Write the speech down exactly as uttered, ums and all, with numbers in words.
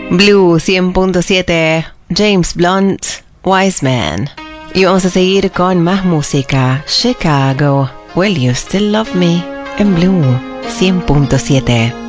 Blue cien punto siete, James Blunt, Wise Man. Y vamos a seguir con más música. Chicago, Will You Still Love Me? En Blue cien punto siete.